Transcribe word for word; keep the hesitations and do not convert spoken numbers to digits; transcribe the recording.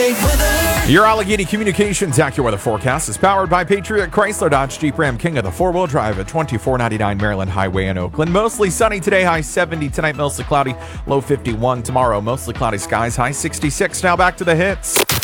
Your Allegheny Communications AccuWeather forecast is powered by Patriot Chrysler Dodge Jeep Ram King of the four-wheel drive at twenty-four ninety-nine Maryland Highway in Oakland. Mostly sunny today, high seventy. Tonight, mostly cloudy, low fifty-one. Tomorrow, mostly cloudy skies, high sixty-six. Now back to the hits.